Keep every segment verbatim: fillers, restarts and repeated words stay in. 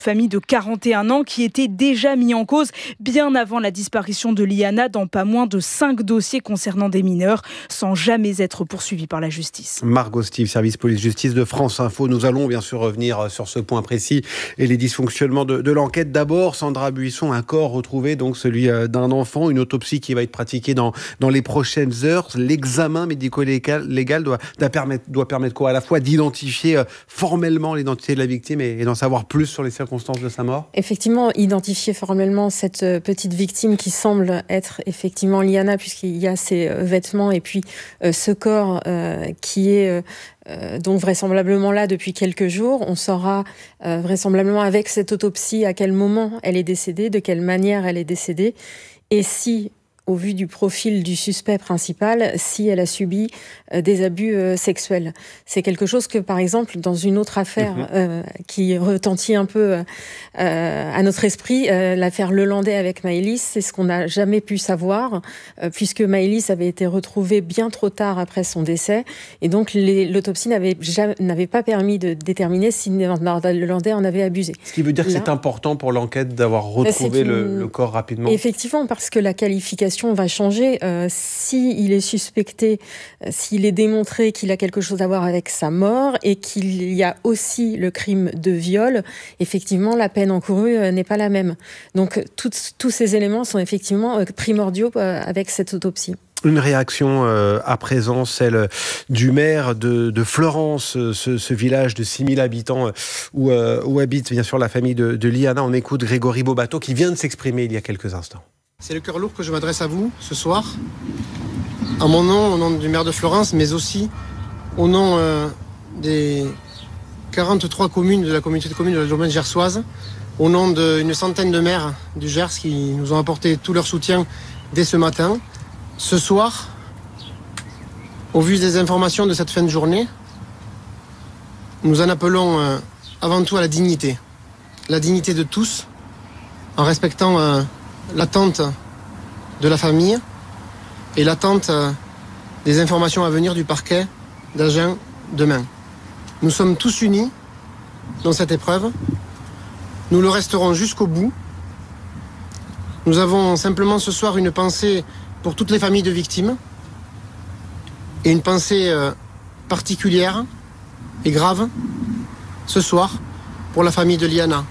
Famille de quarante et un ans qui était déjà mis en cause bien avant la disparition de Liana dans pas moins de cinq dossiers concernant des mineurs sans jamais être poursuivis par la justice. Margot Steve, service police-justice de France Info. Nous allons bien sûr revenir sur ce point précis et les dysfonctionnements de, de l'enquête. D'abord, Sandra Buisson, un corps retrouvé, donc celui d'un enfant, une autopsie qui va être pratiquée dans, dans les prochaines heures. L'examen médico-légal légal doit, doit, permettre, doit permettre quoi ? À la fois d'identifier formellement l'identité de la victime et, et d'en savoir plus sur les circonstances de sa mort ? Effectivement, identifier formellement cette petite victime qui semble être effectivement Liana, puisqu'il y a ses vêtements et puis euh, ce corps euh, qui est euh, donc vraisemblablement là depuis quelques jours. On saura euh, vraisemblablement avec cette autopsie à quel moment elle est décédée, de quelle manière elle est décédée, et si, au vu du profil du suspect principal, si elle a subi euh, des abus euh, sexuels. C'est quelque chose que, par exemple, dans une autre affaire mmh. euh, qui retentit un peu euh, à notre esprit, euh, l'affaire Lelandais avec Maëlys, c'est ce qu'on n'a jamais pu savoir, euh, puisque Maëlys avait été retrouvée bien trop tard après son décès, et donc les, l'autopsie n'avait, jamais, n'avait pas permis de déterminer si Lelandais en avait abusé. Ce qui veut dire Là, que c'est important pour l'enquête d'avoir retrouvé une... le, le corps rapidement. Effectivement, parce que la qualification va changer. Euh, s'il est suspecté, euh, s'il est démontré qu'il a quelque chose à voir avec sa mort et qu'il y a aussi le crime de viol, effectivement, la peine encourue euh, n'est pas la même. Donc, tous ces éléments sont effectivement euh, primordiaux euh, avec cette autopsie. Une réaction euh, à présent, celle du maire de, de Florence, ce, ce village de six mille habitants euh, où, euh, où habite bien sûr la famille de, de Liana. On écoute Grégory Bobato qui vient de s'exprimer il y a quelques instants. C'est le cœur lourd que je m'adresse à vous ce soir, à mon nom, au nom du maire de Florence, mais aussi au nom euh, des quarante-trois communes de la communauté de communes de la domaine gersoise, au nom d'une centaine de maires du Gers qui nous ont apporté tout leur soutien dès ce matin. Ce soir, au vu des informations de cette fin de journée, nous en appelons euh, avant tout à la dignité. La dignité de tous, en respectant euh, l'attente de la famille et l'attente euh, des informations à venir du parquet d'Agen demain. Nous sommes tous unis dans cette épreuve. Nous le resterons jusqu'au bout. Nous avons simplement ce soir une pensée pour toutes les familles de victimes et une pensée euh, particulière et grave ce soir pour la famille de Liana.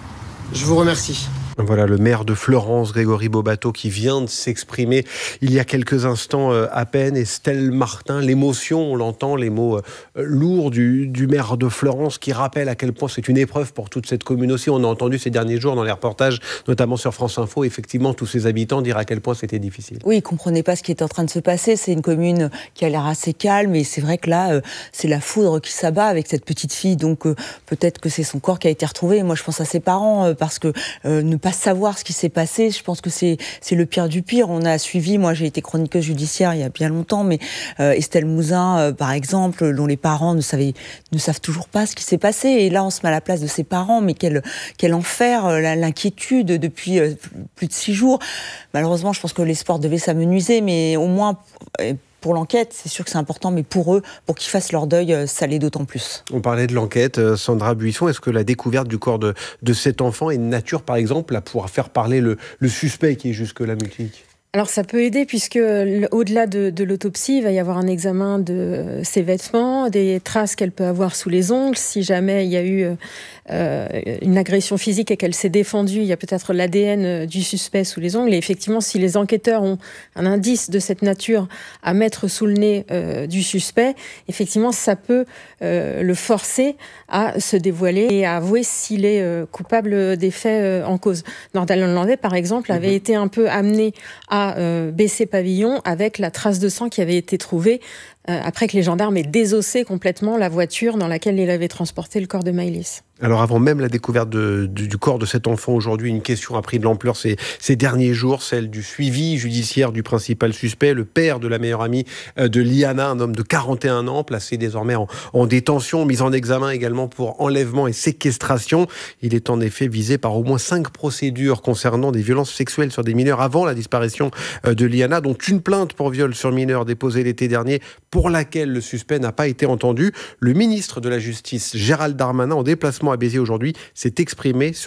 Je vous remercie. Voilà le maire de Florence, Grégory Bobato, qui vient de s'exprimer il y a quelques instants euh, à peine. Estelle Martin, l'émotion, on l'entend, les mots euh, lourds du, du maire de Florence qui rappelle à quel point c'est une épreuve pour toute cette commune aussi. On a entendu ces derniers jours dans les reportages, notamment sur France Info, effectivement, tous ces habitants dire à quel point c'était difficile. Oui, ils ne comprenaient pas ce qui était en train de se passer. C'est une commune qui a l'air assez calme et c'est vrai que là, euh, c'est la foudre qui s'abat avec cette petite fille. Donc euh, peut-être que c'est son corps qui a été retrouvé. Moi, je pense à ses parents euh, parce que euh, ne pas savoir ce qui s'est passé, je pense que c'est, c'est le pire du pire. On a suivi, moi j'ai été chroniqueuse judiciaire il y a bien longtemps, mais euh, Estelle Mouzin, euh, par exemple, dont les parents ne, savaient, ne savent toujours pas ce qui s'est passé. Et là, on se met à la place de ses parents, mais quel, quel enfer, euh, l'inquiétude depuis euh, plus de six jours. Malheureusement, je pense que l'espoir devait s'amenuiser, mais au moins... Euh, Pour l'enquête, c'est sûr que c'est important, mais pour eux, pour qu'ils fassent leur deuil, ça l'est d'autant plus. On parlait de l'enquête, Sandra Buisson. Est-ce que la découverte du corps de, de cet enfant est de nature, par exemple, à pouvoir faire parler le, le suspect qui est jusque-là multiplique ? Alors ça peut aider puisque au-delà de, de l'autopsie, il va y avoir un examen de ses vêtements, des traces qu'elle peut avoir sous les ongles. Si jamais il y a eu euh, une agression physique et qu'elle s'est défendue, il y a peut-être l'A D N du suspect sous les ongles. Et effectivement, si les enquêteurs ont un indice de cette nature à mettre sous le nez euh, du suspect, effectivement, ça peut euh, le forcer à se dévoiler et à avouer s'il est euh, coupable des faits euh, en cause. Nordal Lelandais, par exemple, avait mmh. été un peu amené à Euh, baisser pavillon avec la trace de sang qui avait été trouvée euh, après que les gendarmes aient désossé complètement la voiture dans laquelle il avait transporté le corps de Maëlys. Alors avant même la découverte de, du, du corps de cet enfant aujourd'hui, une question a pris de l'ampleur ces, ces derniers jours, celle du suivi judiciaire du principal suspect, le père de la meilleure amie de Liana, un homme de quarante et un ans, placé désormais en, en détention, mis en examen également pour enlèvement et séquestration. Il est en effet visé par au moins cinq procédures concernant des violences sexuelles sur des mineurs avant la disparition de Liana, dont une plainte pour viol sur mineur déposée l'été dernier pour laquelle le suspect n'a pas été entendu. Le ministre de la Justice, Gérald Darmanin, en déplacement à Béziers aujourd'hui, s'est exprimé sur